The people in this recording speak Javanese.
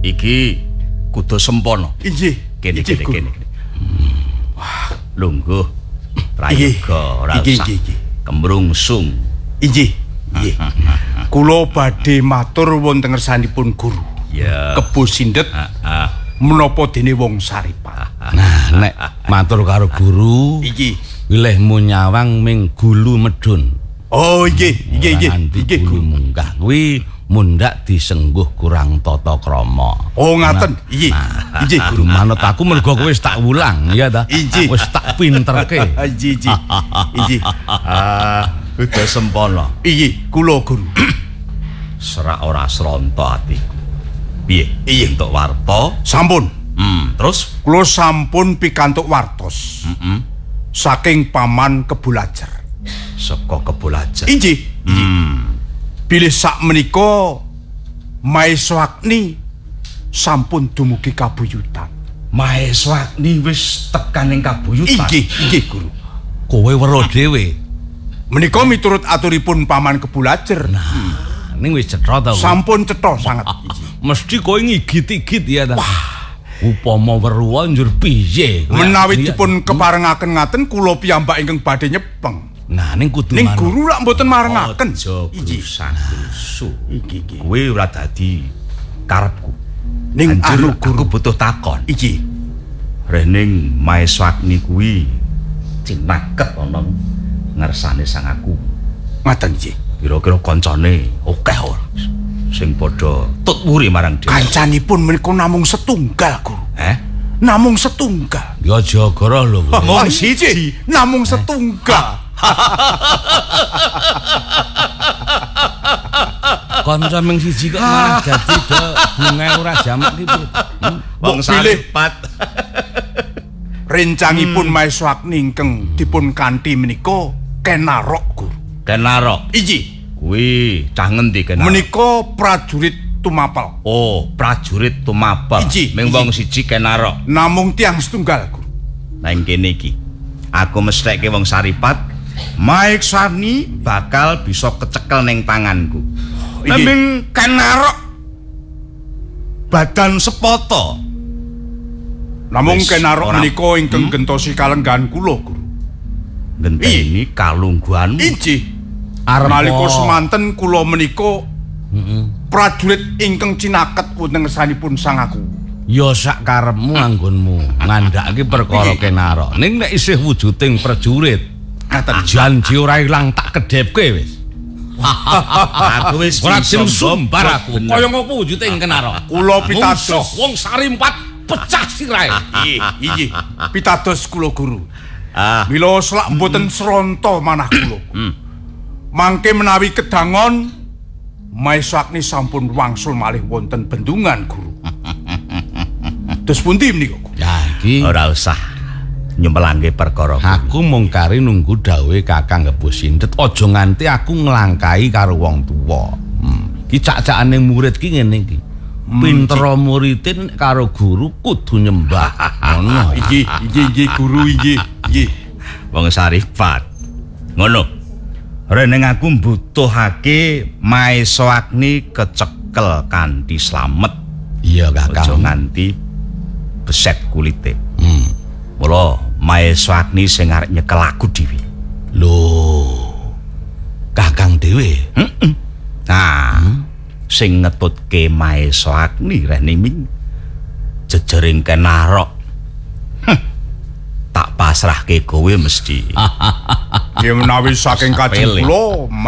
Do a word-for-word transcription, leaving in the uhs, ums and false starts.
Iki kudu sempono. Inggih. Kene Inggih, kene Guru. kene. Wah, lungguh. Prayoga ora Inggih, usah. inggih, inggih. Kemrungsung. Inggih. Inggih. Kula badhe matur wonten ngersanipun Guru. Ya. Kebo Sindet Heeh. menapa dene wong Saripat. Nah, nek matur karo guru, Inggih. wilihmu nyawang ming gulu medun. Oh, inggih, inggih, inggih. Nganti Inggih, gulu Guru. munggah kuwi mundak disengguh kurang tata krama. Oh, ngaten. Inggih. Inggih, Guru Guru. manut aku mergo kowe wis tak wulang, ya ta? Inggih. Wis tak pinterke. Inggih, inggih. Inggih. Ah, kudu sempono. Inggih, kula Guru. Serak ora sronta atiku. Piye? Iya. Entuk warta. Sampun. Hmm, terus Kula sampun pikantuk wartos. heeh. Saking paman Kebulajar. Saka kebolajer. Inggih. Hmm. Bilih sak menika Maeswagni sampun dumugi kabuyutan. Maeswagni wis tekan ing kabuyutan. Inggih, inggih Guru. Kowe weruh dhewe. Menika miturut aturipun paman Kebulajar. Nah, ning wis cetha ta. Sampun cetha sanget. Mesti kowe ngigit-igit ya ta. Upama weruh njur piye? kowe? Menawi Iya. dipun keparengaken ngaten kula piyambak ingkang badhe nyepeng. Nah, ning kudu Ning manut. Guru lak mboten marengaken. Aja Inggih. grusak-grusu. Inggih, inggih. Kowe ora dadi karepku. Ning Anjir, anu aku Guru. butuh takon. Inggih. Rening Maeswagni kuwi cinaket ana ngersane sang aku. Ngaten nggih. Kira-kira kancane akeh ora sing padha tutwuri marang dhewe. Kancanipun menika namung setunggal, Guru. Eh? Namung setunggal. Ya aja goroh lho. kowe. Mung siji, namung setunggal. Kanca ming siji kok malah dadi do bunga ora jamak iki. piye? Hmm? Wong Mbok pilih. Saripat. Rencangipun Maeswagni ingkang dipun kanthi menika Kenarok, Guru. Kenarok. Inggih. Kuwi cah ngendi Kenarok? Menika prajurit tumapel. Oh, prajurit tumapel. Inji, Ming wong siji Kenarok. Namung tiang setunggal, Guru. Nang kene iki. Aku mestekke wong Saripat. Maeswagni bakal bisa kecekel ning tanganku. Inggih. Nembing Kenarok badan sepoto. Namung Wis, Kenarok ora- menika ingkang gentosi kalenggahan kula, Guru. Ngenteni kalungguhanmu. Inggih. Arep Nalika apa? semanten kula menika Heeh. prajurit ingkang cinaket wonten ngersanipun sang aku. Ya sak karepmu anggonmu ngandhake perkara kenarok. Ning nek isih wujuding prajurit, Ngaten. janji ora ilang tak kedhepke wis. Aku wis Ora bisa sumbar gombal aku. bener. Kaya ngopo wujuding kenarok? Kula pitados. Mungsuh wong Sarimpat pecah sirahe. Inggih, inggih. Pitados kula, Guru. Ah, Mila selak mboten sronta manah kula. Mangke menawi kedangon Maeswagni sampun wangsul malih wonten bendungan, Guru. Terus pundi menika, Guru? Ya iki ora usah nyempelangke perkara kuwi. aku mung kari nunggu dawuhe Kakang Kebo Sindet aja nganti aku nglangkai karo wong tuwa. Hmm. Ki cak-cakane murid ki ngene iki. Pintera muridin karo guru kudu nyembah. Ngono. Inggih, inggih, inggih, Guru, inggih, inggih. Wong Saripat. Ngono. Reneng aku mbutuhake Maeswagni kecekel kanthi slamet. Iya, Aja Kakang. nganti beset kulite. Hmm. Mula Maeswagni sing arep nyekel aku dhewe. Lho. Kakang dhewe. Nah, sing ngetutke Maeswagni rene ming jejering Kenarok. Heh, tak pasrahke kowe mesti. Ya menawi saking kajeng Sepele. kula